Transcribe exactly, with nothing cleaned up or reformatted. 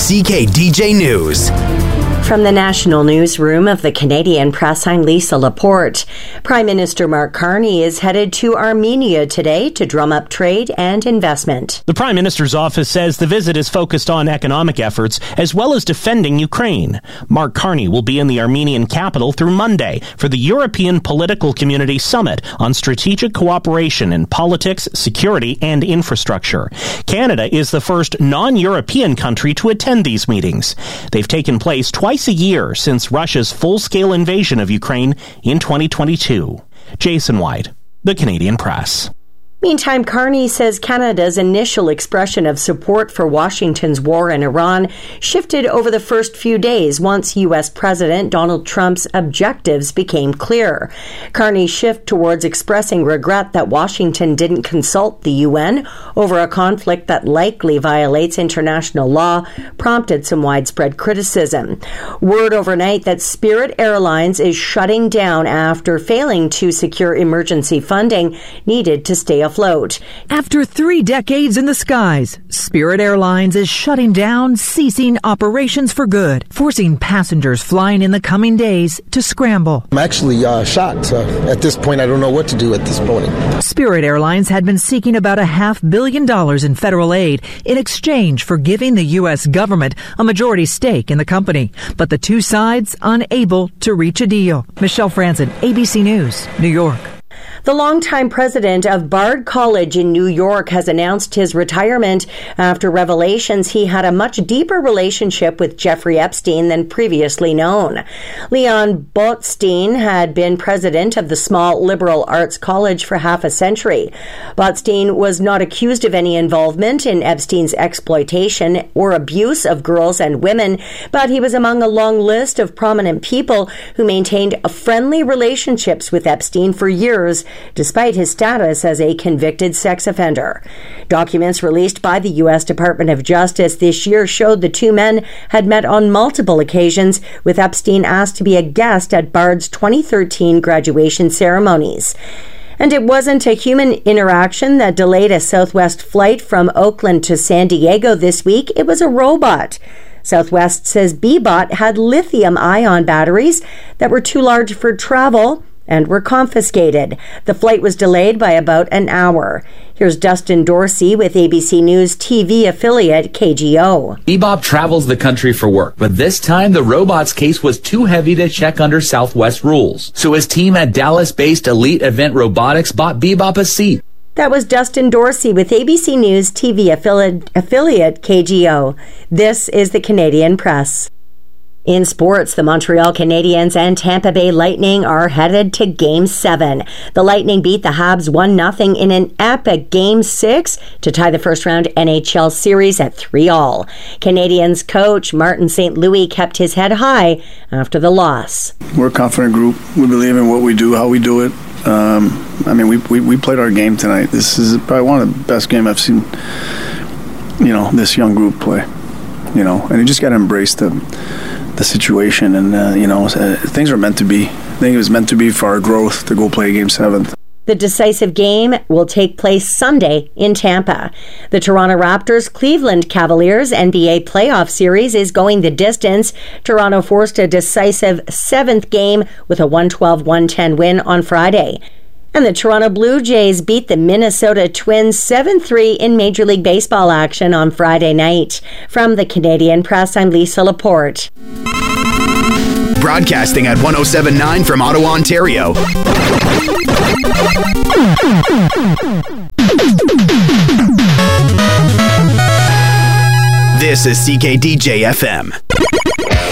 C K D J News. From the National Newsroom of the Canadian Press, I'm Lisa Laporte. Prime Minister Mark Carney is headed to Armenia today to drum up trade and investment. The Prime Minister's office says the visit is focused on economic efforts as well as defending Ukraine. Mark Carney will be in the Armenian capital through Monday for the European Political Community Summit on strategic cooperation in politics, security, and infrastructure. Canada is the first non-European country to attend these meetings. They've taken place twice a year since Russia's full-scale invasion of Ukraine in twenty twenty-two. Jason White, The Canadian Press. Meantime, Carney says Canada's initial expression of support for Washington's war in Iran shifted over the first few days once U S President Donald Trump's objectives became clear. Carney's shift towards expressing regret that Washington didn't consult the U N over a conflict that likely violates international law prompted some widespread criticism. Word overnight that Spirit Airlines is shutting down after failing to secure emergency funding needed to stay afloat. Afloat. After three decades in the skies, Spirit Airlines is shutting down, ceasing operations for good, forcing passengers flying in the coming days to scramble. I'm actually uh, shocked. Uh, at this point, I don't know what to do at this point. Spirit Airlines had been seeking about a half billion dollars in federal aid in exchange for giving the U S government a majority stake in the company. But the two sides unable to reach a deal. Michelle Franzen, A B C News, New York. The longtime president of Bard College in New York has announced his retirement after revelations he had a much deeper relationship with Jeffrey Epstein than previously known. Leon Botstein had been president of the small liberal arts college for half a century. Botstein was not accused of any involvement in Epstein's exploitation or abuse of girls and women, but he was among a long list of prominent people who maintained friendly relationships with Epstein for years, despite his status as a convicted sex offender. Documents released by the U S Department of Justice this year showed the two men had met on multiple occasions, with Epstein asked to be a guest at Bard's twenty thirteen graduation ceremonies. And it wasn't a human interaction that delayed a Southwest flight from Oakland to San Diego this week. It was a robot. Southwest says B-Bot had lithium-ion batteries that were too large for travel and were confiscated. The flight was delayed by about an hour. Here's Dustin Dorsey with A B C News T V affiliate K G O. Bebop travels the country for work, but this time the robot's case was too heavy to check under Southwest rules. So his team at Dallas-based Elite Event Robotics bought Bebop a seat. That was Dustin Dorsey with A B C News T V affiliate, affiliate K G O. This is the Canadian Press. In sports, the Montreal Canadiens and Tampa Bay Lightning are headed to Game seven. The Lightning beat the Habs one nothing in an epic Game six to tie the first-round N H L series at three all. Canadiens coach Martin Saint Louis kept his head high after the loss. We're a confident group. We believe in what we do, how we do it. Um, I mean, we, we we played our game tonight. This is probably one of the best games I've seen, you know, this young group play. You know, and you just got to embrace the the situation, and uh, you know, uh, things are meant to be. I think it was meant to be for our growth to go play Game seven. The decisive game will take place Sunday in Tampa. The Toronto Raptors Cleveland Cavaliers N B A playoff series is going the distance. Toronto forced a decisive seventh game with a one twelve one ten win on Friday. And the Toronto Blue Jays beat the Minnesota Twins seven three in Major League Baseball action on Friday night. From the Canadian Press, I'm Lisa Laporte. Broadcasting at one oh seven point nine from Ottawa, Ontario. This is C K D J F M.